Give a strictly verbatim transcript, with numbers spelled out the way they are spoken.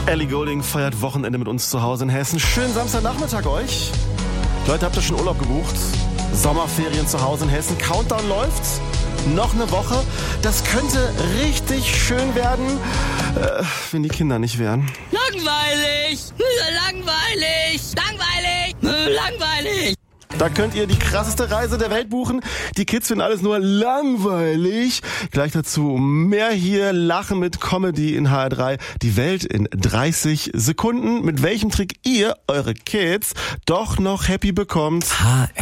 Ellie Goulding feiert Wochenende mit uns zu Hause in Hessen. Schönen Samstagnachmittag euch. Leute, habt ihr schon Urlaub gebucht? Sommerferien zu Hause in Hessen. Countdown läuft. Noch eine Woche. Das könnte richtig schön werden, äh, wenn die Kinder nicht wären. Langweilig! Langweilig! Langweilig! Langweilig! Da könnt ihr die krasseste Reise der Welt buchen. Die Kids finden alles nur langweilig. Gleich dazu mehr hier. Lachen mit Comedy in H R drei. Die Welt in dreißig Sekunden. Mit welchem Trick ihr eure Kids doch noch happy bekommt. H R